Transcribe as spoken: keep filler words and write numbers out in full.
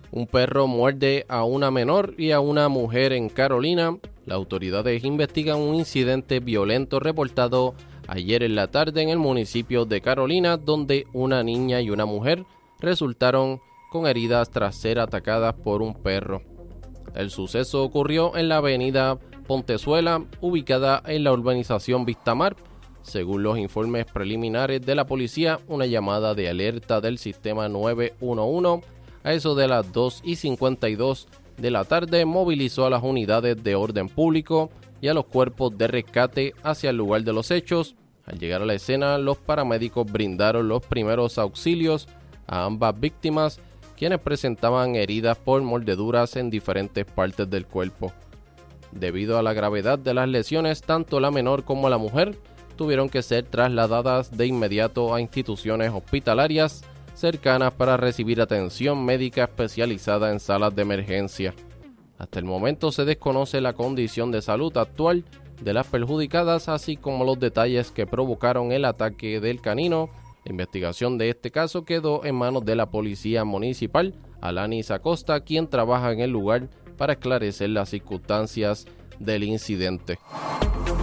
Un perro muerde a una menor y a una mujer en Carolina. Las autoridades investigan un incidente violento reportado ayer en la tarde en el municipio de Carolina, donde una niña y una mujer resultaron con heridas tras ser atacadas por un perro. El suceso ocurrió en la avenida Pontezuela, ubicada en la urbanización Vistamar. Según los informes preliminares de la policía, una llamada de alerta del sistema nueve uno uno a eso de las dos y cincuenta y dos de la tarde movilizó a las unidades de orden público y a los cuerpos de rescate hacia el lugar de los hechos. Al llegar a la escena, los paramédicos brindaron los primeros auxilios a ambas víctimas, quienes presentaban heridas por mordeduras en diferentes partes del cuerpo. Debido a la gravedad de las lesiones, tanto la menor como la mujer tuvieron que ser trasladadas de inmediato a instituciones hospitalarias cercanas para recibir atención médica especializada en salas de emergencia. Hasta el momento se desconoce la condición de salud actual de las perjudicadas, así como los detalles que provocaron el ataque del canino. La investigación de este caso quedó en manos de la policía municipal, Alanis Acosta, quien trabaja en el lugar para esclarecer las circunstancias del incidente.